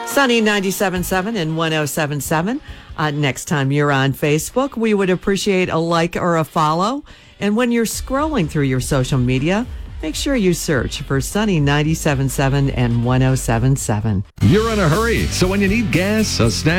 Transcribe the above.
Sunny 97.7 and 107.7. Next time you're on Facebook, we would appreciate a like or a follow. And when you're scrolling through your social media, make sure you search for Sunny 97.7 and 107.7. You're in a hurry, so when you need gas, a snack,